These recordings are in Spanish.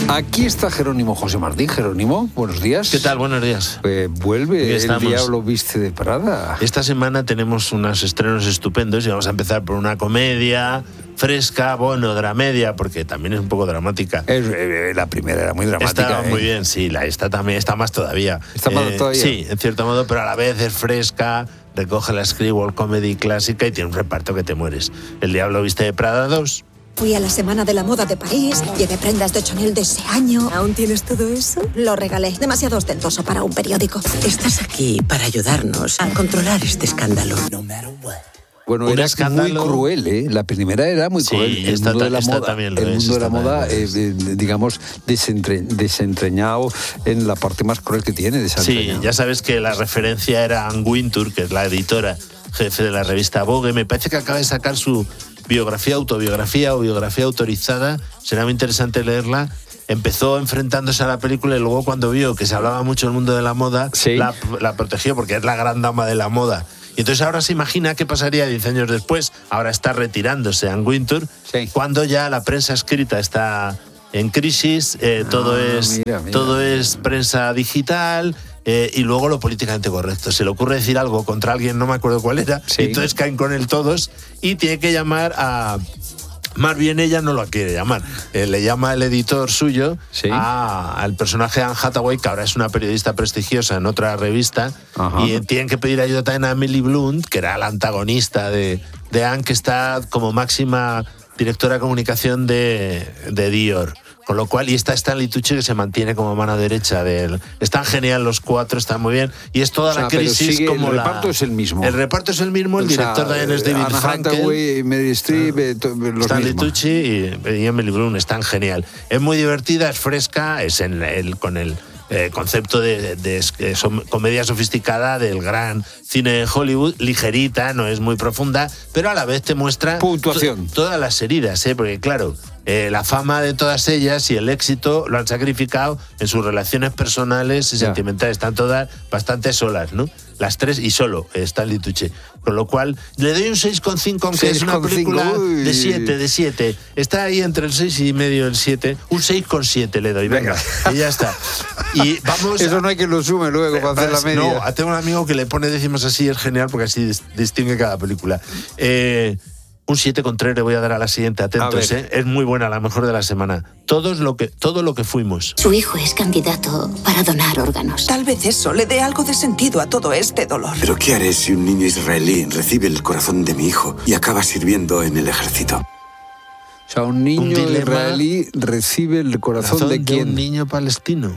Aquí está Jerónimo José Martín. Jerónimo, buenos días. ¿Qué tal? Buenos días. Vuelve El Diablo Viste de Prada. Esta semana tenemos unos estrenos estupendos y vamos a empezar por una comedia fresca, bueno, dramedia, porque también es un poco dramática. La primera era muy dramática. Está muy bien, sí, esta también está más todavía. ¿Está más todavía? Sí, en cierto modo, pero a la vez es fresca, recoge la Screwball Comedy clásica y tiene un reparto que te mueres. El Diablo Viste de Prada 2. Fui a la Semana de la Moda de París, llevé prendas de Chanel de ese año. ¿Aún tienes todo eso? Lo regalé, demasiado ostentoso para un periódico. Estás aquí para ayudarnos a controlar este escándalo. Bueno, era muy cruel, ¿eh? La primera era muy cruel. El mundo de la moda, el mundo de la moda, digamos, desentrañado en la parte más cruel que tiene. Sí, ya sabes que la referencia era Anne Wintour, que es la editora jefe de la revista Vogue. Me parece que acaba de sacar su autobiografía o biografía autorizada. Será muy interesante leerla. Empezó enfrentándose a la película y luego cuando vio que se hablaba mucho del mundo de la moda, sí, la protegió porque es la gran dama de la moda. Y entonces ahora se imagina qué pasaría 10 años después. Ahora está retirándose Anne Wintour, sí, cuando ya la prensa escrita está en crisis, todo es prensa digital. Y luego lo políticamente correcto. Se le ocurre decir algo contra alguien, no me acuerdo cuál era, sí, y entonces caen con él todos y tiene que llamar a... Más bien ella no lo quiere llamar. Le llama el editor suyo, sí, al personaje Anne Hathaway, que ahora es una periodista prestigiosa en otra revista, ajá, y tienen que pedir ayuda también a Emily Blunt, que era la antagonista de Anne, que está como máxima directora de comunicación de Dior. Con lo cual, y está Stanley Tucci, que se mantiene como mano derecha de él. Están genial los cuatro, están muy bien. Y es toda la crisis como el reparto es el mismo. El reparto es el mismo, el director también es David Frankel. Meryl Streep, Stanley Tucci y Emily Blunt están genial. Es muy divertida, es fresca, es con el concepto de comedia sofisticada del gran cine de Hollywood, ligerita, no es muy profunda, pero a la vez te muestra puntuación. Todas las heridas, porque claro, la fama de todas ellas y el éxito lo han sacrificado en sus relaciones personales y sentimentales. Están todas bastante solas, ¿no? Las tres y solo Stanley Tucci. Con lo cual, le doy un 6,5, aunque es una película de 7. Está ahí entre el 6 y medio y el 7. Un 6,7 le doy, venga. Y ya está. Y vamos. Eso no hay que lo sume luego para hacer la media. No, tengo un amigo que le pone décimas así, es genial, porque así distingue cada película. Un 7,3 le voy a dar a la siguiente, atentos, es muy buena, la mejor de la semana. Todo lo que fuimos. Su hijo es candidato para donar órganos. Tal vez eso le dé algo de sentido a todo este dolor. Pero ¿qué haré si un niño israelí recibe el corazón de mi hijo y acaba sirviendo en el ejército? O sea, un niño israelí recibe el corazón de ¿quién? Un niño palestino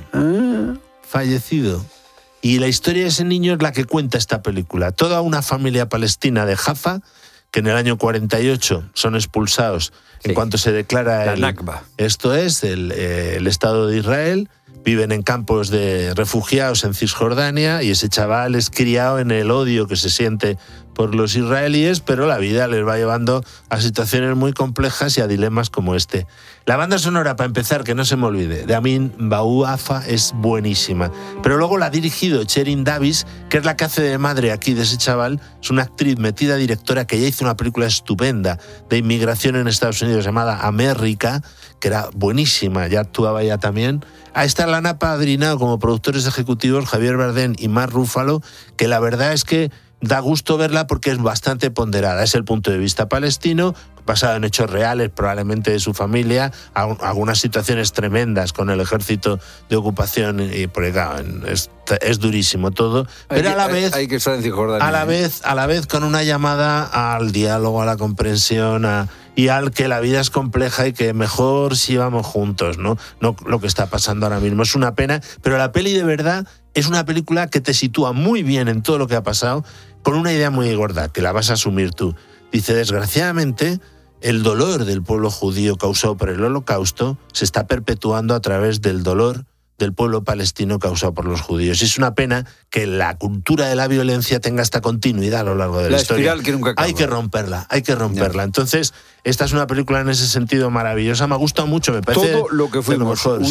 fallecido. Y la historia de ese niño es la que cuenta esta película. Toda una familia palestina de Jaffa, que en el año 48 son expulsados en cuanto se declara la Nakba. Esto es el Estado de Israel. Viven en campos de refugiados en Cisjordania y ese chaval es criado en el odio que se siente por los israelíes, pero la vida les va llevando a situaciones muy complejas y a dilemas como este. La banda sonora, para empezar, que no se me olvide, de Amin Bouafa, es buenísima. Pero luego la ha dirigido Sherin Davis, que es la que hace de madre aquí de ese chaval. Es una actriz metida directora que ya hizo una película estupenda de inmigración en Estados Unidos llamada América, que era buenísima, ya actuaba ella también. A esta la han apadrinado como productores ejecutivos Javier Bardem y Mark Ruffalo, que la verdad es que da gusto verla porque es bastante ponderada. Es el punto de vista palestino, basado en hechos reales, probablemente de su familia, algunas situaciones tremendas con el ejército de ocupación, y porque claro, es durísimo todo, pero a la vez hay que estar en Cisjordania, a la vez con una llamada al diálogo, a la comprensión, y al que la vida es compleja y que mejor si vamos juntos, ¿no? No lo que está pasando ahora mismo. Es una pena, pero la peli de verdad es una película que te sitúa muy bien en todo lo que ha pasado, con una idea muy gorda, que la vas a asumir tú. Dice, desgraciadamente, el dolor del pueblo judío causado por el Holocausto se está perpetuando a través del dolor del pueblo palestino causado por los judíos. Y es una pena que la cultura de la violencia tenga esta continuidad a lo largo de la historia. Espiral que nunca acaba. Hay que romperla. Ya. Entonces, esta es una película en ese sentido maravillosa. Me ha gustado mucho, me parece. Todo lo que fuimos, un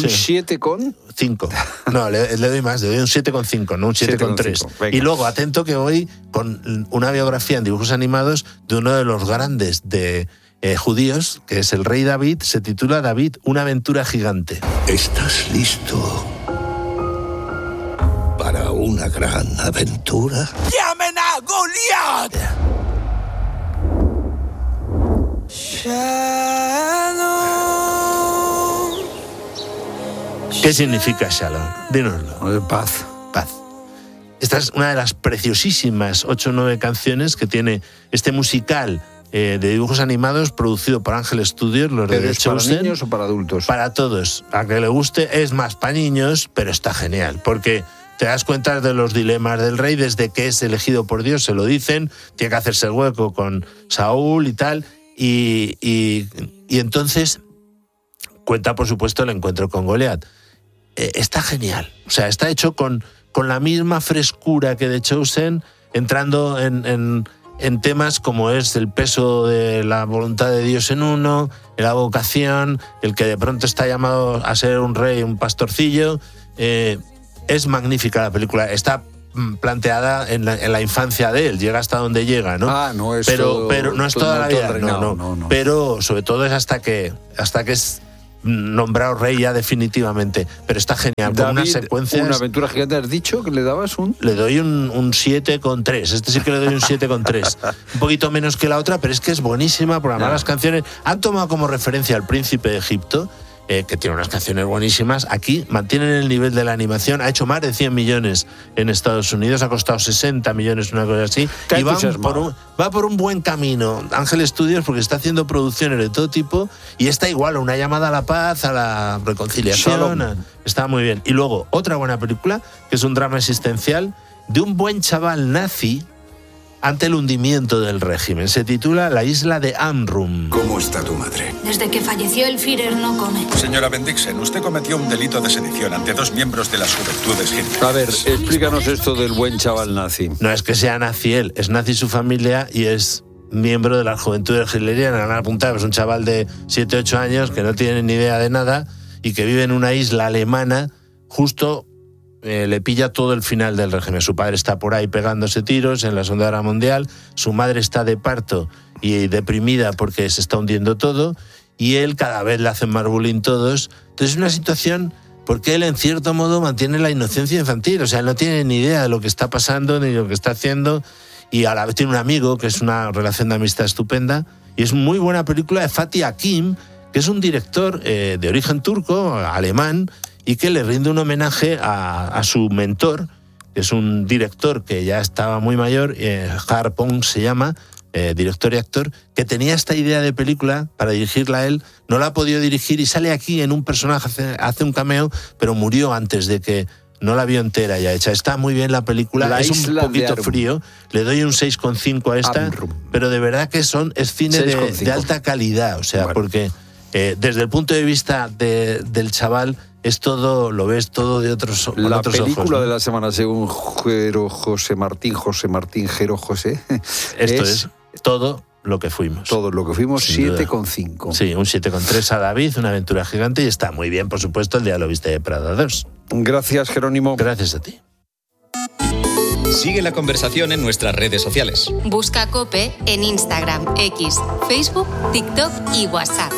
7,5. No, le doy más, le doy un 7,5, no un 7,3. Y luego, atento que voy con una biografía en dibujos animados de uno de los grandes de judíos, que es el rey David, se titula David, una aventura gigante. ¿Estás listo para una gran aventura? ¡Llamen a Goliat! ¿Qué significa Shalom? Dínoslo. Paz. Paz. Esta es una de las preciosísimas 8 o 9 canciones que tiene este musical de dibujos animados producido por Ángel Studios, los de ¿Para niños o para adultos? Para todos. A que le guste es más para niños, pero está genial, porque te das cuenta de los dilemas del rey desde que es elegido por Dios, se lo dicen, tiene que hacerse el hueco con Saúl y tal, y entonces cuenta, por supuesto, el encuentro con Goliat. Está genial, o sea, está hecho con la misma frescura que The Chosen, entrando en temas como es el peso de la voluntad de Dios en uno, la vocación, el que de pronto está llamado a ser un rey, un pastorcillo. Es magnífica la película, está planteada en la infancia de él, llega hasta donde llega, ¿no? No es pero no es toda la vida, no. Pero sobre todo es hasta que es nombrado rey ya definitivamente, pero está genial. David, con unas secuencias. Una aventura gigante, ¿has dicho que le dabas un? Le doy un 7,3. Este sí que le doy un 7,3. Un poquito menos que la otra, pero es que es buenísima, porque además las canciones han tomado como referencia al Príncipe de Egipto, que tiene unas canciones buenísimas. Aquí mantienen el nivel de la animación, ha hecho más de 100 millones en Estados Unidos, ha costado 60 millones, una cosa así, y va por un buen camino Ángel Studios, porque está haciendo producciones de todo tipo, y está igual, una llamada a la paz, a la reconciliación, está muy bien. Y luego, otra buena película, que es un drama existencial de un buen chaval nazi ante el hundimiento del régimen. Se titula La isla de Amrum. ¿Cómo está tu madre? Desde que falleció el Führer no come. Señora Bendixen, usted cometió un delito de sedición ante 2 miembros de las Juventudes Hitler. A ver, explícanos esto del buen chaval nazi. No es que sea nazi él, es nazi su familia y es miembro de las Juventudes Hitlerianas. Han apuntado, es un chaval de 7 o 8 años que no tiene ni idea de nada y que vive en una isla alemana justo... le pilla todo el final del régimen. Su padre está por ahí pegándose tiros en la Segunda Guerra Mundial, su madre está de parto y deprimida porque se está hundiendo todo, y él cada vez le hacen más bullying todos. Entonces es una situación porque él en cierto modo mantiene la inocencia infantil, o sea, él no tiene ni idea de lo que está pasando ni lo que está haciendo, y a la vez tiene un amigo que es una relación de amistad estupenda, y es muy buena película de Fatih Akin, que es un director de origen turco, alemán, y que le rinde un homenaje a su mentor, que es un director que ya estaba muy mayor, Harpong se llama, director y actor, que tenía esta idea de película para dirigirla a él, no la ha podido dirigir y sale aquí en un personaje, hace un cameo, pero murió antes de que no la vio entera ya hecha. Está muy bien la película, es un poquito frío, le doy un 6,5 a esta, pero de verdad que es cine de alta calidad, o sea, bueno, porque desde el punto de vista del chaval, es todo, lo ves todo de otros ojos. La película, ¿no?, de la semana, según José Martín, Jero José. Esto es todo lo que fuimos. Todo lo que fuimos, 7,5. Sí, un 7,3 a David, una aventura gigante, y está muy bien, por supuesto, el día lo viste de Prada 2. Gracias, Jerónimo. Gracias a ti. Sigue la conversación en nuestras redes sociales. Busca COPE en Instagram, X, Facebook, TikTok y WhatsApp.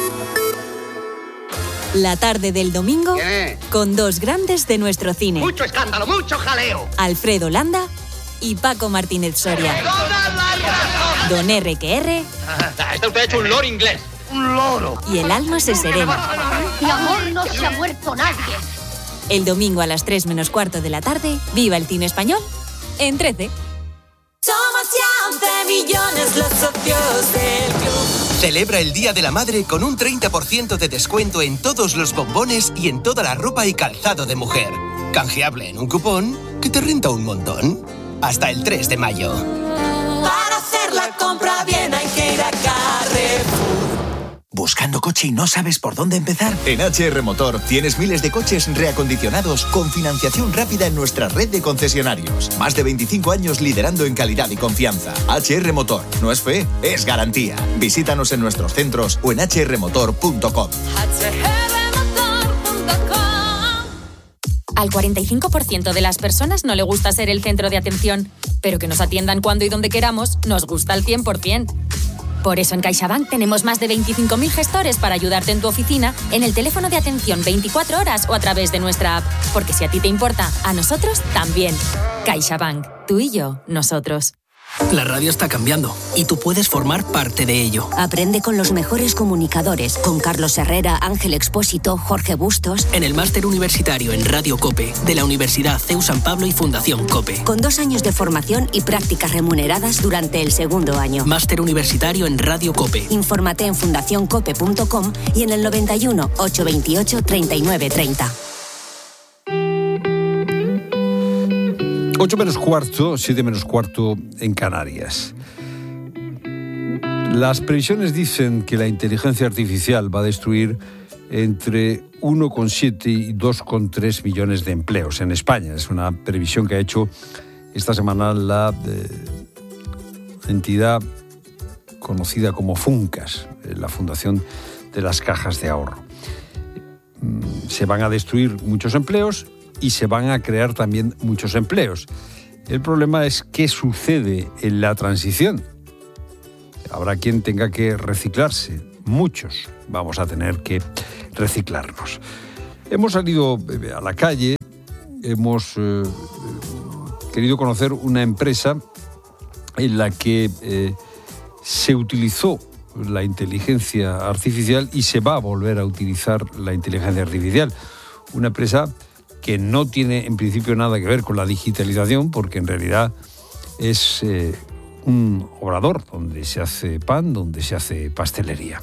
La tarde del domingo, con dos grandes de nuestro cine. Mucho escándalo, mucho jaleo. Alfredo Landa y Paco Martínez Soria. Don RQR. Está usted hecho un loro inglés. Un loro. Y el alma se serena. Mi amor, no se ha muerto nadie. El domingo a las 3:45 de la tarde, viva el cine español en 13. Somos ya 11 millones los socios del club. Celebra el Día de la Madre con un 30% de descuento en todos los bombones y en toda la ropa y calzado de mujer. Canjeable en un cupón que te renta un montón. Hasta el 3 de mayo. Para hacer la compra bien hay que ir a Carrefour. ¿Buscando coche y no sabes por dónde empezar? En HR Motor tienes miles de coches reacondicionados con financiación rápida en nuestra red de concesionarios. Más de 25 años liderando en calidad y confianza. HR Motor. No es fe, es garantía. Visítanos en nuestros centros o en hrmotor.com. Al 45% de las personas no le gusta ser el centro de atención, pero que nos atiendan cuando y donde queramos nos gusta al 100%. Por eso en CaixaBank tenemos más de 25.000 gestores para ayudarte en tu oficina, en el teléfono de atención 24 horas o a través de nuestra app. Porque si a ti te importa, a nosotros también. CaixaBank. Tú y yo, nosotros. La radio está cambiando y tú puedes formar parte de ello. Aprende con los mejores comunicadores, con Carlos Herrera, Ángel Expósito, Jorge Bustos. En el máster universitario en Radio COPE de la Universidad CEU San Pablo y Fundación COPE. Con 2 años de formación y prácticas remuneradas durante el segundo año. Máster universitario en Radio COPE. Infórmate en fundacioncope.com y en el 91 828 3930. 8 menos cuarto, 7 menos cuarto en Canarias. Las previsiones dicen que la inteligencia artificial va a destruir entre 1,7 y 2,3 millones de empleos en España. Es una previsión que ha hecho esta semana la entidad conocida como FUNCAS, la Fundación de las Cajas de Ahorro. Se van a destruir muchos empleos y se van a crear también muchos empleos. El problema es qué sucede en la transición. Habrá quien tenga que reciclarse. Muchos vamos a tener que reciclarnos. Hemos salido a la calle, hemos querido conocer una empresa en la que se utilizó la inteligencia artificial y se va a volver a utilizar la inteligencia artificial. Una empresa que no tiene en principio nada que ver con la digitalización, porque en realidad es un obrador donde se hace pan, donde se hace pastelería.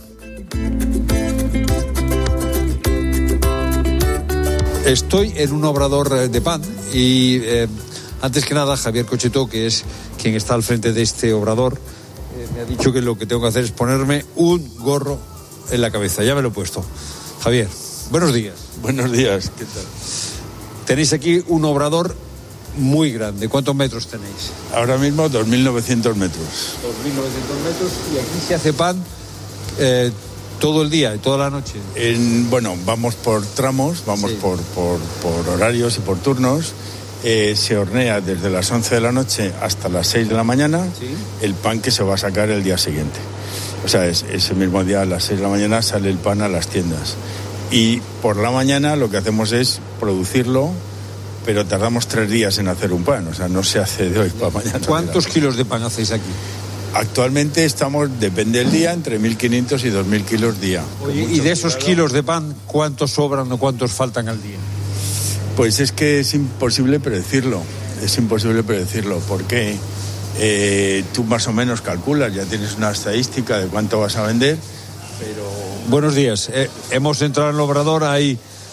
Estoy en un obrador de pan y antes que nada Javier Cochetó, que es quien está al frente de este obrador, me ha dicho que lo que tengo que hacer es ponerme un gorro en la cabeza. Ya me lo he puesto. Javier, buenos días. Buenos días, ¿qué tal? Tenéis aquí un obrador muy grande. ¿Cuántos metros tenéis? Ahora mismo 2.900 metros. 2.900 metros y aquí se hace pan todo el día y toda la noche. Bueno, vamos por tramos, vamos por horarios y por turnos. Se hornea desde las 11 de la noche hasta las 6 de la mañana el pan que se va a sacar el día siguiente. O sea, ese mismo día a las 6 de la mañana sale el pan a las tiendas. Y por la mañana lo que hacemos es producirlo, pero tardamos 3 días en hacer un pan, o sea, no se hace de hoy para mañana. ¿Cuántos kilos de pan hacéis aquí? Actualmente estamos, depende del día, entre 1.500 y 2.000 kilos día. Oye, y de esos kilos de pan, ¿cuántos sobran o cuántos faltan al día? Pues es que es imposible predecirlo, porque tú más o menos calculas, ya tienes una estadística de cuánto vas a vender, pero... Buenos días. Hemos entrado en el obrador, hay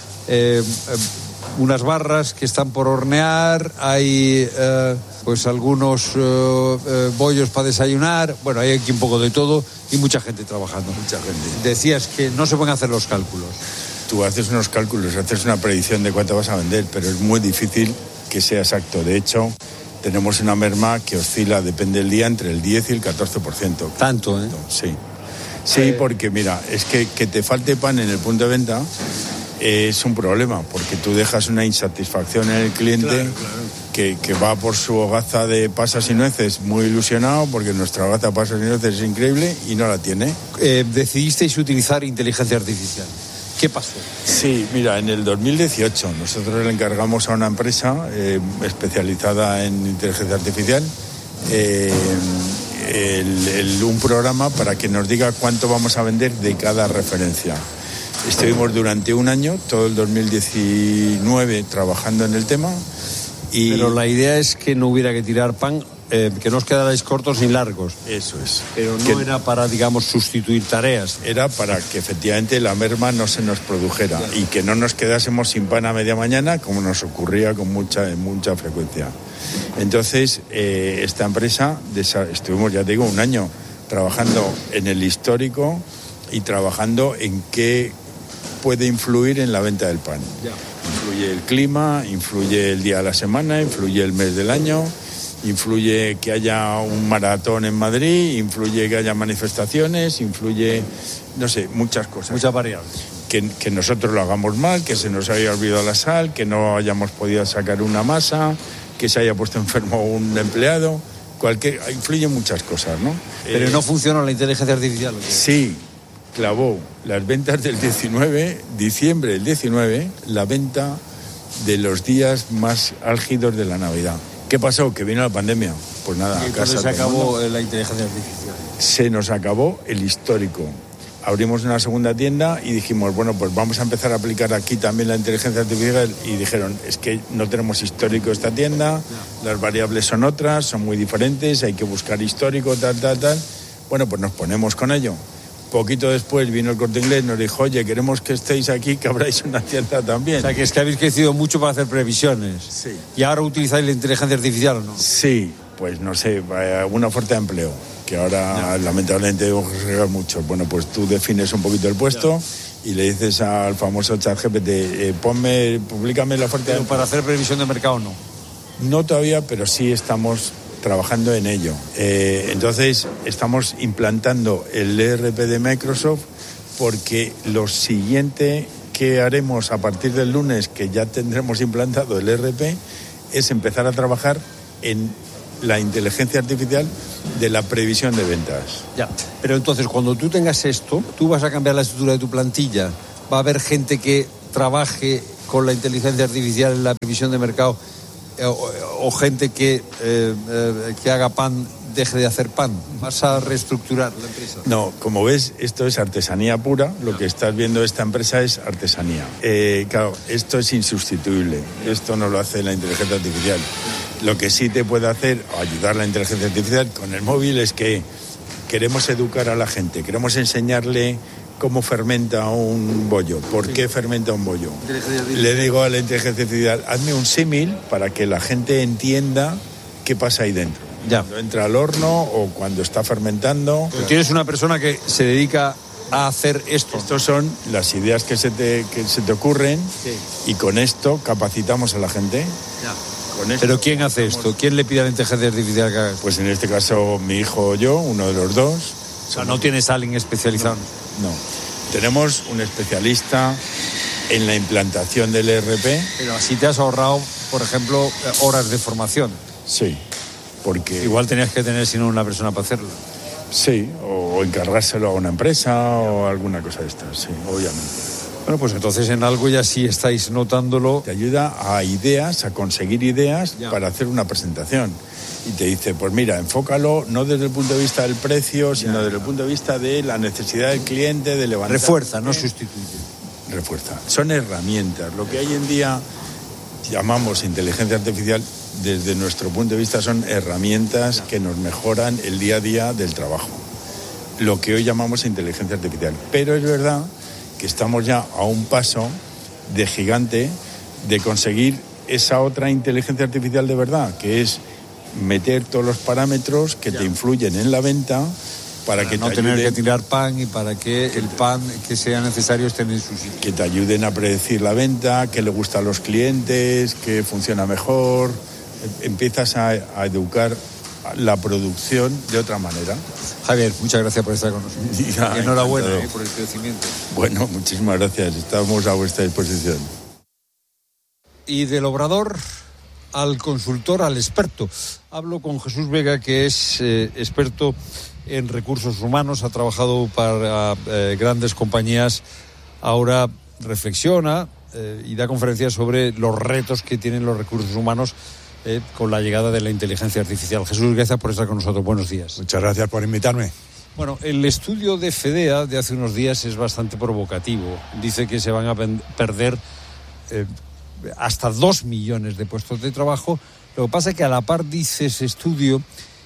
unas barras que están por hornear, hay pues algunos bollos para desayunar. Bueno, hay aquí un poco de todo y mucha gente trabajando. Mucha gente. Decías que no se pueden hacer los cálculos. Tú haces unos cálculos, haces una predicción de cuánto vas a vender, pero es muy difícil que sea exacto. De hecho, tenemos una merma que oscila, depende del día, entre el 10 y el 14%. ¿Tanto, eh? Sí. Sí, porque mira, es que te falte pan en el punto de venta es un problema, porque tú dejas una insatisfacción en el cliente, claro. Que va por su hogaza de pasas y nueces muy ilusionado, porque nuestra hogaza de pasas y nueces es increíble y no la tiene. Decidisteis utilizar inteligencia artificial. ¿Qué pasó? Sí, mira, en el 2018 nosotros le encargamos a una empresa especializada en inteligencia artificial un programa para que nos diga cuánto vamos a vender de cada referencia. Estuvimos durante un año, todo el 2019, trabajando en el tema. Pero la idea es que no hubiera que tirar pan, que no os quedarais cortos ni largos. Eso es. Pero no era para, digamos, sustituir tareas. Era para que efectivamente la merma no se nos produjera y que no nos quedásemos sin pan a media mañana, como nos ocurría con mucha frecuencia. Entonces, esta empresa, estuvimos, ya te digo, un año trabajando en el histórico y trabajando en qué puede influir en la venta del pan. Ya. Influye el clima, influye el día de la semana, influye el mes del año, influye que haya un maratón en Madrid, influye que haya manifestaciones, influye, no sé, muchas cosas. Muchas variables. Que nosotros lo hagamos mal, que se nos haya olvidado la sal, que no hayamos podido sacar una masa, que se haya puesto enfermo un empleado. influyen muchas cosas, ¿no? Pero no funciona la inteligencia artificial. Sí, clavó las ventas del 19, diciembre del 19, la venta de los días más álgidos de la Navidad. ¿Qué pasó? Que vino la pandemia. Pues nada, y entonces se acabó la inteligencia artificial. Se nos acabó el histórico. Abrimos una segunda tienda y dijimos, bueno, pues vamos a empezar a aplicar aquí también la inteligencia artificial. Y dijeron, es que no tenemos histórico esta tienda, las variables son otras, son muy diferentes, hay que buscar histórico, tal. Bueno, pues nos ponemos con ello. Poquito después vino el Corte Inglés, nos dijo, oye, queremos que estéis aquí, que abráis una tienda también. O sea, que es que habéis crecido mucho para hacer previsiones. Sí. ¿Y ahora utilizáis la inteligencia artificial o no? Sí, pues no sé, una oferta de empleo, que ahora lamentablemente tengo que llegar mucho. Bueno, pues tú defines un poquito el puesto y le dices al famoso ChatGPT, publícame la oferta de empleo. ¿Para hacer previsión de mercado no? No todavía, pero sí estamos trabajando en ello. Entonces estamos implantando el ERP de Microsoft, porque lo siguiente que haremos a partir del lunes, que ya tendremos implantado el ERP, es empezar a trabajar en la inteligencia artificial de la previsión de ventas. Ya, pero entonces cuando tú tengas esto, tú vas a cambiar la estructura de tu plantilla, va a haber gente que trabaje con la inteligencia artificial en la previsión de mercado, o gente que haga pan deje de hacer pan. ¿Vas a reestructurar la empresa? No, como ves, esto es artesanía pura. Lo que estás viendo esta empresa es artesanía. Claro, esto es insustituible. Esto no lo hace la inteligencia artificial. Lo que sí te puede hacer, o ayudar la inteligencia artificial con el móvil, es que queremos educar a la gente, queremos enseñarle cómo fermenta un bollo, por qué fermenta un bollo. Le digo a la inteligencia artificial, hazme un símil para que la gente entienda qué pasa ahí dentro. Ya. Cuando entra al horno o cuando está fermentando. Pero tienes una persona que se dedica a hacer esto. Estas son las ideas que se te ocurren, sí. Y con esto capacitamos a la gente. Ya. ¿Pero quién hace esto? ¿Quién le pide a la inteligencia artificial que haga esto? Pues en este caso mi hijo o yo, uno de los dos. O sea, ¿no tienes a alguien especializado? No. Tenemos un especialista en la implantación del ERP. Pero así te has ahorrado, por ejemplo, horas de formación. Sí, porque... Igual tenías que tener, si no, una persona para hacerlo. Sí, o encargárselo a una empresa o alguna cosa de estas, sí, obviamente. Bueno, pues entonces en algo ya sí estáis notándolo. Te ayuda a conseguir ideas para hacer una presentación. Y te dice, pues mira, enfócalo no desde el punto de vista del precio, sino desde el punto de vista de la necesidad del cliente, de levantar... Refuerza, no sustituye. Refuerza. Son herramientas. Lo que hoy en día llamamos inteligencia artificial, desde nuestro punto de vista, son herramientas que nos mejoran el día a día del trabajo. Lo que hoy llamamos inteligencia artificial. Pero es verdad que estamos ya a un paso de gigante de conseguir esa otra inteligencia artificial de verdad, que es meter todos los parámetros que te influyen en la venta para que no te tener que tirar pan y para que el pan que sea necesario esté en su sitio. Que te ayuden a predecir la venta, qué le gusta a los clientes, qué funciona mejor. Empiezas a educar la producción de otra manera. Javier, muchas gracias por estar con nosotros. Y enhorabuena por el crecimiento. Bueno, muchísimas gracias. Estamos a vuestra disposición. Y del obrador al consultor, al experto. Hablo con Jesús Vega, que es experto en recursos humanos, ha trabajado para grandes compañías, ahora reflexiona y da conferencias sobre los retos que tienen los recursos humanos con la llegada de la inteligencia artificial. Jesús, gracias por estar con nosotros. Buenos días. Muchas gracias por invitarme. Bueno, el estudio de FEDEA de hace unos días es bastante provocativo. Dice que se van a perder hasta 2 millones de puestos de trabajo. Lo que pasa es que a la par dice ese estudio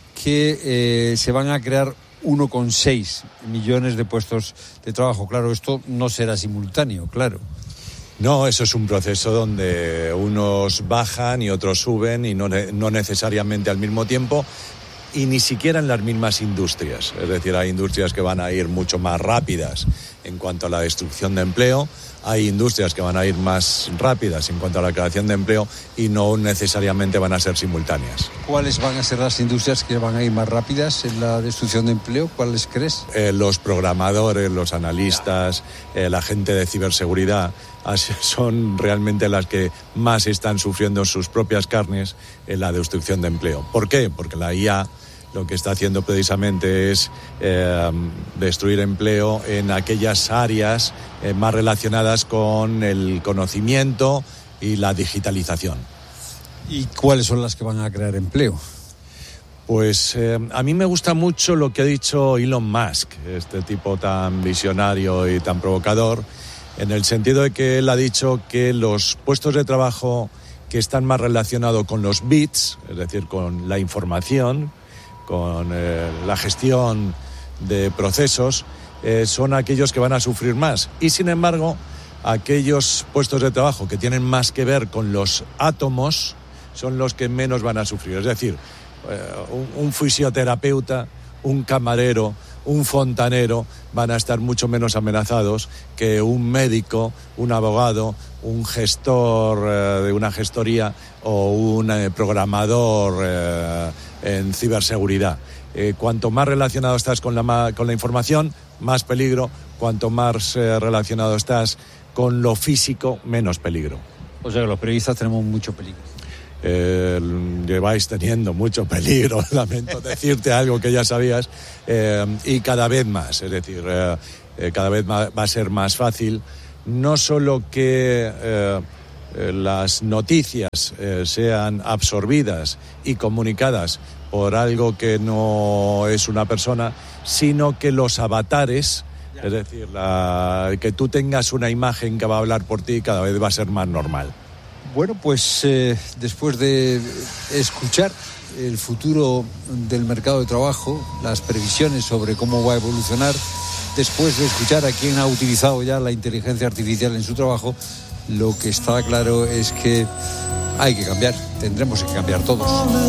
que se van a crear 1,6 millones de puestos de trabajo. Claro, esto no será simultáneo, claro. No, eso es un proceso donde unos bajan y otros suben y no necesariamente al mismo tiempo y ni siquiera en las mismas industrias. Es decir, hay industrias que van a ir mucho más rápidas en cuanto a la destrucción de empleo, hay industrias que van a ir más rápidas en cuanto a la creación de empleo y no necesariamente van a ser simultáneas. ¿Cuáles van a ser las industrias que van a ir más rápidas en la destrucción de empleo? ¿Cuáles crees? Los programadores, los analistas, la gente de ciberseguridad. son realmente las que más están sufriendo en sus propias carnes en la destrucción de empleo. ¿Por qué? Porque la IA lo que está haciendo precisamente es destruir empleo en aquellas áreas más relacionadas con el conocimiento y la digitalización. ¿Y cuáles son las que van a crear empleo? Pues a mí me gusta mucho lo que ha dicho Elon Musk, este tipo tan visionario y tan provocador, en el sentido de que él ha dicho que los puestos de trabajo que están más relacionados con los bits, es decir, con la información, con la gestión de procesos, son aquellos que van a sufrir más. Y sin embargo, aquellos puestos de trabajo que tienen más que ver con los átomos son los que menos van a sufrir. Es decir, un fisioterapeuta, un camarero, un fontanero van a estar mucho menos amenazados que un médico, un abogado, un gestor de una gestoría o un programador en ciberseguridad. Cuanto más relacionado estás con la información, más peligro. Cuanto más relacionado estás con lo físico, menos peligro. O sea que los periodistas tenemos mucho peligro. Lleváis teniendo mucho peligro, lamento decirte algo que ya sabías, y cada vez más, es decir, cada vez va a ser más fácil, no solo que las noticias sean absorbidas y comunicadas por algo que no es una persona, sino que los avatares, es decir, que tú tengas una imagen que va a hablar por ti, cada vez va a ser más normal. Bueno, pues después de escuchar el futuro del mercado de trabajo, las previsiones sobre cómo va a evolucionar, después de escuchar a quien ha utilizado ya la inteligencia artificial en su trabajo, lo que está claro es que hay que cambiar, tendremos que cambiar todos.